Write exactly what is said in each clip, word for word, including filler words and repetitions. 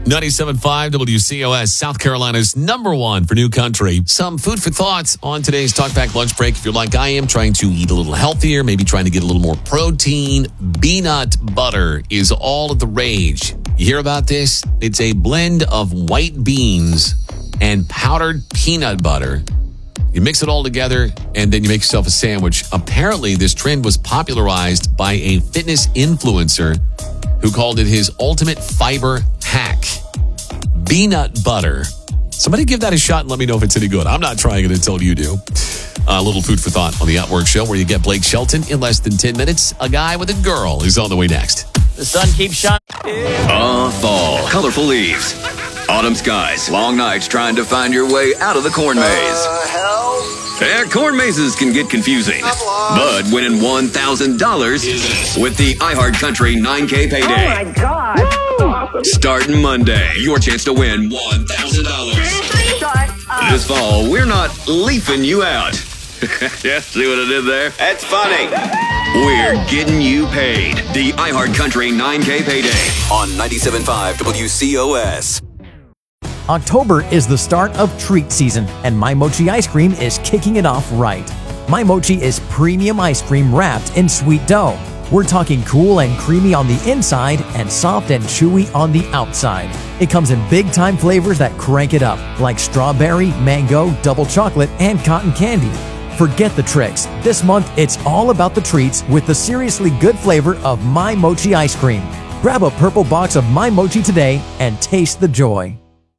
ninety-seven point five W C O S, South Carolina's number one for new country. Some food for thought on today's Talkback Lunch Break. If you're like I am, trying to eat a little healthier, maybe trying to get a little more protein, peanut butter is all of the rage. You hear about this? It's a blend of white beans and powdered peanut butter. You mix it all together, and then you make yourself a sandwich. Apparently, this trend was popularized by a fitness influencer who called it his ultimate fiber hack. Peanut butter. Somebody give that a shot and let me know if it's any good. I'm not trying it until you do. A little food for thought on the Outwork Show, where you get Blake Shelton in less than ten minutes. A guy with a girl is on the way next. The sun keeps shining. Ah, fall. Colorful leaves. Autumn skies. Long nights trying to find your way out of the corn maze. Uh, hell? Yeah, corn mazes can get confusing. But winning one thousand dollars with the iHeartCountry nine K payday. Oh, my God. Starting Monday, your chance to win one thousand dollars. Shut up. This fall, we're not leafing you out. Yeah, see what I did there? That's funny. We're getting you paid. The iHeartCountry nine K payday on ninety-seven point five W C O S. October is the start of treat season, and My Mochi ice cream is kicking it off right. My Mochi is premium ice cream wrapped in sweet dough. We're talking cool and creamy on the inside and soft and chewy on the outside. It comes in big-time flavors that crank it up, like strawberry, mango, double chocolate, and cotton candy. Forget the tricks. This month, it's all about the treats with the seriously good flavor of My Mochi ice cream. Grab a purple box of My Mochi today and taste the joy.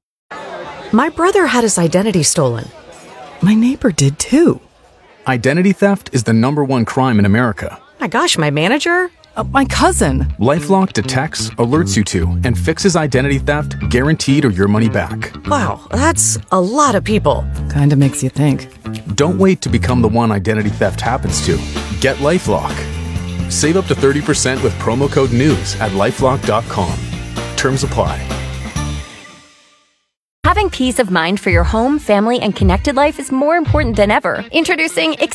My brother had his identity stolen. My neighbor did too. Identity theft is the number one crime in America. My gosh, my manager? Uh, my cousin. LifeLock detects, alerts you to, and fixes identity theft guaranteed or your money back. Wow, that's a lot of people. Kinda makes you think. Don't wait to become the one identity theft happens to. Get LifeLock. Save up to thirty percent with promo code NEWS at lifelock dot com. Terms apply. Having peace of mind for your home, family, and connected life is more important than ever. Introducing